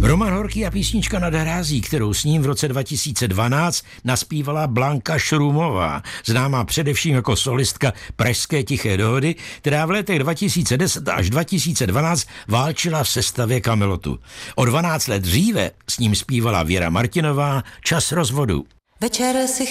Roman Horký a písnička Nad hrází, kterou s ním v roce 2012 naspívala Blanka Šrumová, známá především jako solistka Pražské Tiché dohody, která v letech 2010 až 2012 válčila v sestavě Kamelotu. O 12 let dříve s ním zpívala Věra Martinová Čas rozvodu. Večer si